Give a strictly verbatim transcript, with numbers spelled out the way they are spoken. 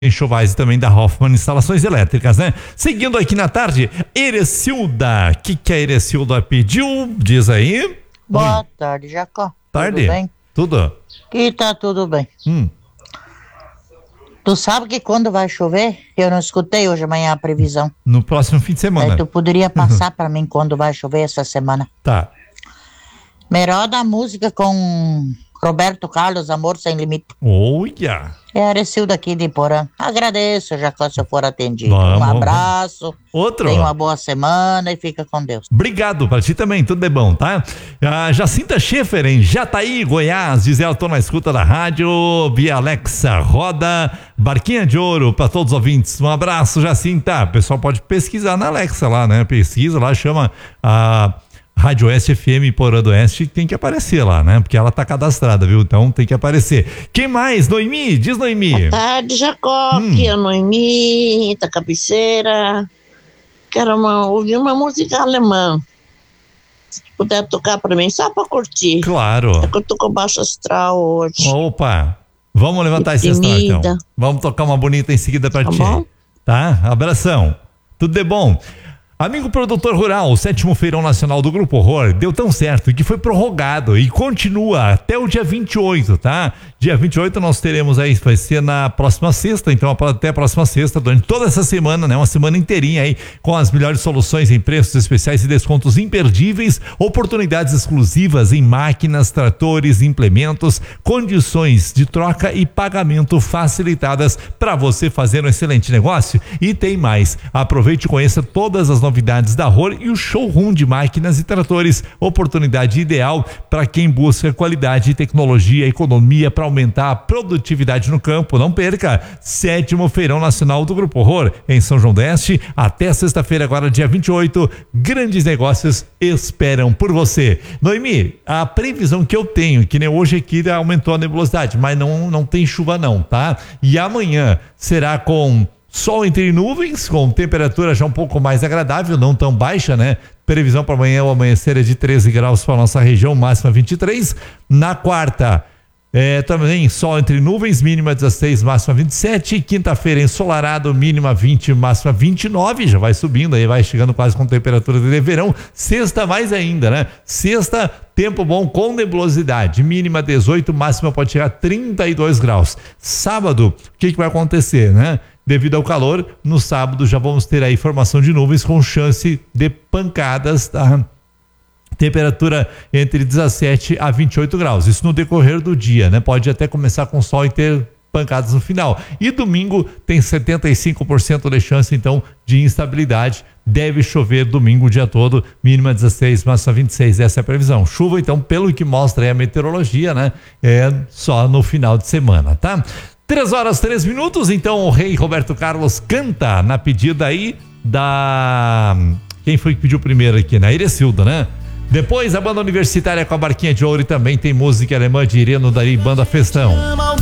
enxovais e também da Hoffman Instalações Elétricas, né? Seguindo aqui na tarde, Erecilda. O que, que a Erecilda pediu? Diz aí. Boa Oi. tarde, Jacó. Tarde. Tudo bem? Tudo? Aqui tá tudo bem. Hum. Tu sabe que quando vai chover? Eu não escutei hoje amanhã a previsão. No próximo fim de semana. Aí tu poderia passar pra mim quando vai chover essa semana. Tá. Me roda a música com Roberto Carlos, Amor Sem Limite. Olha. É a Arecilda aqui de Porã. Agradeço, Jacó, se eu for atendido. Vamos, um abraço. Outro. Tenha uma boa semana e fica com Deus. Obrigado, pra ti também, tudo de bom, tá? A Jacinta Schaefer, em Jataí, Goiás, diz ela, tô na escuta da rádio, via Alexa, roda, Barquinha de Ouro, pra todos os ouvintes. Um abraço, Jacinta. O pessoal pode pesquisar na Alexa lá, né? Pesquisa lá, chama a Rádio Oeste F M Porã do Oeste, tem que aparecer lá, né? Porque ela tá cadastrada, viu? Então tem que aparecer. Quem mais? Noemi? Diz, Noemi. Boa tarde, Jacó. Hum. Aqui é a Noemi, da cabeceira. Quero uma, ouvir uma música alemã. Se puder tocar pra mim, só pra curtir. Claro. É que eu tô com baixo astral hoje. Opa, vamos levantar esse astral então. Vamos tocar uma bonita em seguida pra Tá ti. bom? Tá? Abração. Tudo de bom. Amigo produtor rural, o sétimo Feirão Nacional do Grupo Horror deu tão certo que foi prorrogado e continua até o dia vinte e oito, tá? Dia vinte e oito nós teremos aí, vai ser na próxima sexta, então até a próxima sexta, durante toda essa semana, né? Uma semana inteirinha aí, com as melhores soluções em preços especiais e descontos imperdíveis, oportunidades exclusivas em máquinas, tratores, implementos, condições de troca e pagamento facilitadas para você fazer um excelente negócio. E tem mais, aproveite e conheça todas as novidades da Horror e o showroom de máquinas e tratores, oportunidade ideal para quem busca qualidade, tecnologia, economia para aumentar a produtividade no campo. Não perca, sétimo Feirão Nacional do Grupo Horror em São João do Oeste, até sexta-feira agora dia vinte e oito, grandes negócios esperam por você. Noemi, a previsão que eu tenho, que nem hoje aqui aumentou a nebulosidade, mas não, não tem chuva não, tá? E amanhã será com sol entre nuvens, com temperatura já um pouco mais agradável, não tão baixa, né? Previsão para amanhã, o amanhecer é de treze graus para nossa região, máxima vinte e três. Na quarta, é, também sol entre nuvens, mínima dezesseis, máxima vinte e sete. Quinta-feira, ensolarado, mínima vinte, máxima vinte e nove. Já vai subindo, aí vai chegando quase com temperatura de verão. Sexta, mais ainda, né? Sexta, tempo bom com nebulosidade, mínima dezoito, máxima pode chegar a trinta e dois graus. Sábado, o que, que vai acontecer, né? Devido ao calor, no sábado já vamos ter aí formação de nuvens com chance de pancadas, tá? Temperatura entre dezessete a vinte e oito graus. Isso no decorrer do dia, né? Pode até começar com sol e ter pancadas no final. E domingo tem setenta e cinco por cento de chance, então, de instabilidade. Deve chover domingo o dia todo, mínima dezesseis, máxima vinte e seis. Essa é a previsão. Chuva, então, pelo que mostra aí a meteorologia, né? É só no final de semana, tá? Três horas, três minutos, então o rei Roberto Carlos canta na pedida aí da... Quem foi que pediu primeiro aqui? Na Erecilda, né? Depois a banda universitária com a Barquinha de Ouro e também tem música alemã de Ireno Dari, banda Festão.